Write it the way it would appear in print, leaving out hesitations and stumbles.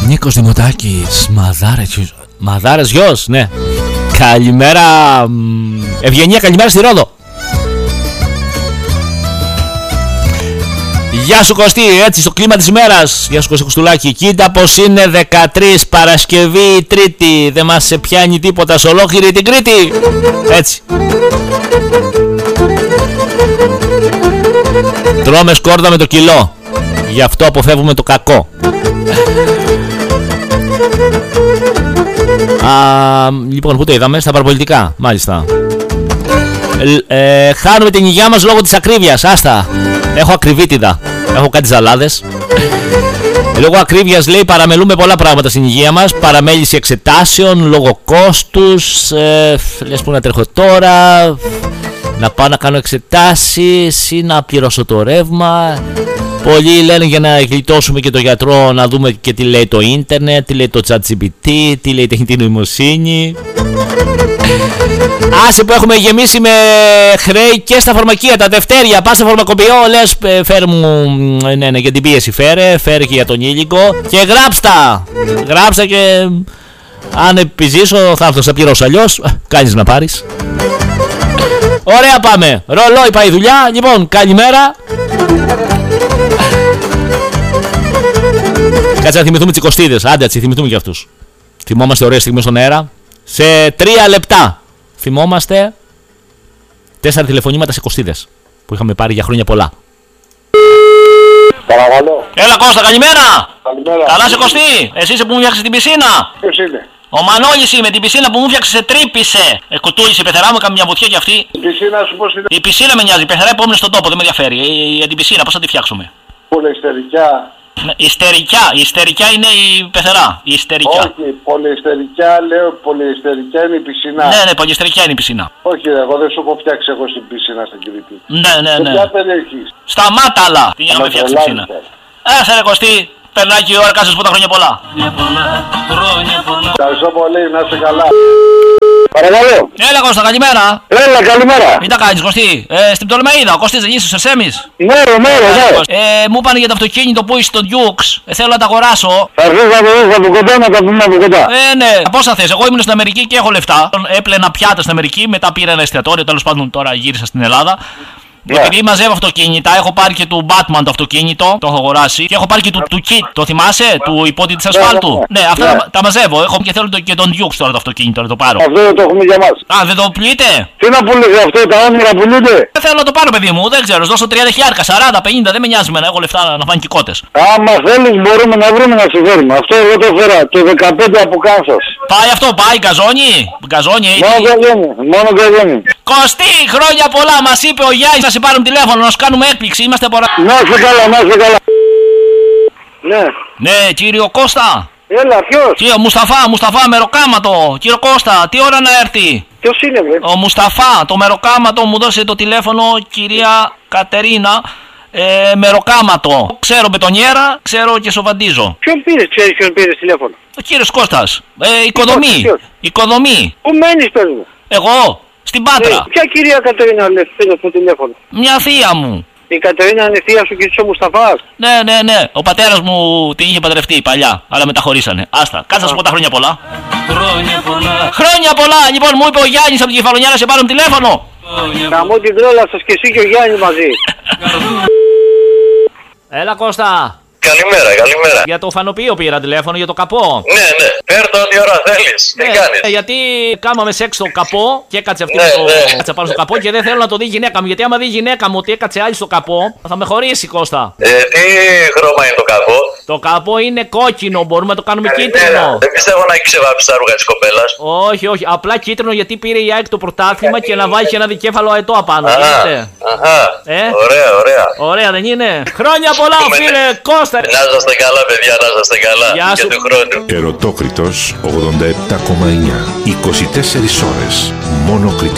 Νίκος Δημοτάκης, Μαδάρες γιος, ναι. Καλημέρα, Ευγενία, καλημέρα στη Ρόδο. Γεια σου Κωστή, έτσι στο κλίμα της ημέρας. Γεια σου Κωστή Κουστουλάκη. Κοίτα πως είναι 13 Παρασκευή Τρίτη. Δεν μας σε πιάνει τίποτα σε ολόκληρη την Κρήτη. Έτσι. Τρώμε σκόρδα με το κιλό. Γι' αυτό αποφεύγουμε το κακό. Λοιπόν, πού το είδαμε? Στα παραπολιτικά, μάλιστα. Χάνουμε την υγειά μας λόγω της ακρίβειας. Άστα. Έχω ακριβήτιδα. Έχω κάτι ζαλάδες. Λόγω ακρίβειας, λέει, παραμελούμε πολλά πράγματα στην υγεία μας. Παραμέληση εξετάσεων, λόγω κόστους. Λες που να τρέχω τώρα, να πάω να κάνω εξετάσεις ή να πληρώσω το ρεύμα. Πολλοί λένε για να γλιτώσουμε και το γιατρό να δούμε και τι λέει το ίντερνετ, τι λέει το ChatGPT, τι λέει η τεχνητή νοημοσύνη. Άσε που έχουμε γεμίσει με χρέη και στα φαρμακεία, τα Δευτέρια. Πας στο φαρμακοποιό, λες φέρ μου, ναι, για την πίεση φέρε και για τον ήλικο. Και γράψτα και αν επιζήσω θα έρθω, θα πληρώσω, αλλιώς κάνεις να πάρεις. Ωραία, πάμε. Ρολόι πάει η δουλειά. Λοιπόν, καλημέρα. Κάτσε να θυμηθούμε τις 20. Άντε, να θυμηθούμε και αυτούς. Θυμόμαστε ωραίες στιγμές στον αέρα. Σε 3 λεπτά θυμόμαστε 4 τηλεφωνήματα σε 20 που είχαμε πάρει για χρόνια πολλά. Παρακαλώ. Έλα Κώστα, καλημέρα. Καλημέρα. Καλά σε Κωστή. Εσύ είσαι που μου φτιάξεις την πισίνα? Ποιος είναι? Ο Μανώλης είμαι, την πισίνα που μου φτιάξε σε τρύπησε. Κουτούλησε η πεθερά μου, έκαμε μια βουτιά κι αυτή. Η πισίνα σου πώς είναι? Η πισίνα με νοιάζει, η πεθερά επόμενη στον τόπο, δεν με ενδιαφέρει. Για την πισίνα, πώς θα τη φτιάξουμε? Πολυεστερικιά. Η ιστερικιά είναι η πεθερά. Η ιστερικιά. Όχι, πολυεστερικιά λέω, πολυεστερικιά είναι η πισίνα. Ναι, πολυεστερικιά είναι η πισίνα. Όχι, εγώ δεν σου έχω φτιάξει εγώ στην πισίνα στην Κρήτη. Ναι. Σε ποια περιοχή? Στα Μάταλα την είχαμε φτιάξει την πισίνα. Ρε Κωστή, περνάει και η ώρα, κάσες που τα χρόνια πολλά. Ευχαριστώ πολύ, να είσαι καλά. Παρακαλώ. Έλα Κώστα, καλημέρα. Έλα, καλημέρα. Τι τα κάνεις Κωστή? Στην Πτολεμαΐδα, ο Κωστής δεν είσαι ο Σερσέμις? Ναι. Μου είπαν για το αυτοκίνητο που είσαι στο Dukes. Θέλω να τα αγοράσω. Θα έρθεις να το δεις από κοντά, να τα πούμε από κοντά. Ναι. Πόσα θες? Εγώ ήμουν στην Αμερική και έχω λεφτά. Έπλαινα πιάτα στην Αμερική, μετά πήρα ένα εστιατόριο. Τέλος πάντων τώρα γύρισα στην Ελλάδα. Ναι. Επειδή μαζεύω αυτοκίνητα, έχω πάρει και του Batman το αυτοκίνητο, το έχω αγοράσει. Και έχω πάρει και του Kit, το θυμάσαι, του υπότι της ασφάλτου. Ναι, αυτά τα μαζεύω. Έχω και θέλω και τον Dukes τώρα το αυτοκίνητο, να το πάρω. Αυτό δεν το έχουμε για μας. Δεν το πουλείτε? Τι να πουλήσει αυτό, τα όνειρα πουλούνται? Δεν θέλω να το πάρω, παιδί μου, δεν ξέρω. Δώσω 30.000, 40, 50, δεν με νοιάζει με να έχω λεφτά να φάνε και κότες. Άμα θέλεις μπορούμε να βρούμε να σου φέρουμε. Αυτό εγώ το φέρα, το 15 από Κάνσας. Πάει αυτό, πάει γκαζόνι. Μόνο γκαζόνι. Κωστή, χρόνια πολλά, μας είπε ο Γιάννης να σε πάρουμε τηλέφωνο, να σου κάνουμε έκπληξη. Είμαστε από... Να είσαι καλά. Ναι. Ναι, κύριο Κώστα. Έλα, ποιος? Κύριο Μουσταφά, μεροκάματο. Κύριο Κώστα, τι ώρα να έρθει? Ποιος είναι, βρε? Ο Μουσταφά, το μεροκάματο, μου δώσε το τηλέφωνο, κυρία Κατερίνα. Μεροκάματο. Ξέρω μπετονιέρα, ξέρω και σοβαντίζω. Ξέρεις ποιον πήρες τηλέφωνο? Ο κύριος Κώστας. Οικοδομή. Πού μένεις, πες μου? Εγώ, στην Πάτρα. Ποια κυρία Κατερίνα λες, πήρες το τηλέφωνο? Μια θεία μου. Η Κατερίνα είναι θεία σου και είσαι ο Μουσταφάς? Ναι. Ο πατέρας μου την είχε παντρευτεί παλιά, αλλά μεταχωρήσανε. Άστα, κάτσε να σου πω τα χρόνια πολλά. Χρόνια πολλά! Λοιπόν, μου είπε ο Γιάννης από την Κεφαλονιά να σε πάρουν τηλέφωνο. Να μου την τρόλα σας και εσύ και ο Γιάννης μαζί. Έλα Κώστα. Καλημέρα. Για το φανοποιείο πήρα τηλέφωνο, για το καπό. Ναι. Φέρ' ό,τι ώρα θέλεις. Τι κάνεις? Γιατί κάμαμε σεξ στο καπό και έκατσε αυτή κάτσε πάνω στο καπό και δεν θέλω να το δει η γυναίκα μου. Γιατί άμα δει η γυναίκα μου ότι έκατσε άλλη στο καπό, θα με χωρίσει Κώστα. Τι χρώμα είναι το καπό? Το καπό είναι κόκκινο, μπορούμε να το κάνουμε κίτρινο. Δεν πιστεύω να έχει ξεβάψει τα ρούχα της κοπέλας. Όχι. Απλά κίτρινο γιατί πήρε η ΑΕΚ το πρωτάθλημα και να βάλει και ένα δικέφαλο αετό απάνω. Ωραία, δεν είναι? Χρόνια πολλά, φίλε Κώστα. Να είστε καλά, παιδιά, να είστε καλά. Γεια σου. Και του χρόνου. Ερωτόκριτος 87,9. 24 ώρες. Μόνο Κρήτη.